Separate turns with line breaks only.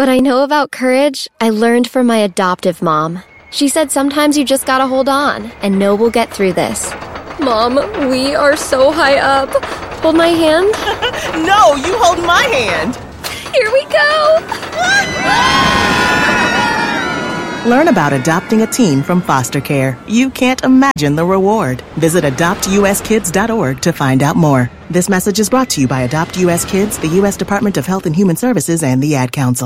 What I know about courage, I learned from my adoptive mom. She said sometimes you just gotta hold on and know we'll get through this. Mom, we are so high up. Hold my hand?
No, you hold my hand.
Here we go.
Learn about adopting a teen from foster care. You can't imagine the reward. Visit adoptuskids.org to find out more. This message is brought to you by Adopt U.S. Kids, the U.S. Department of Health and Human Services, and the Ad Council.